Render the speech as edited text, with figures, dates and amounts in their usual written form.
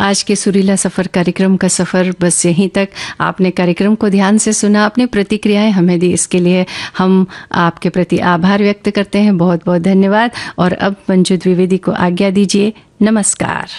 आज के सुरीला सफ़र कार्यक्रम का सफ़र बस यहीं तक। आपने कार्यक्रम को ध्यान से सुना, अपनी प्रतिक्रियाएं हमें दी, इसके लिए हम आपके प्रति आभार व्यक्त करते हैं। बहुत बहुत धन्यवाद। और अब मंजू द्विवेदी को आज्ञा दीजिए। नमस्कार।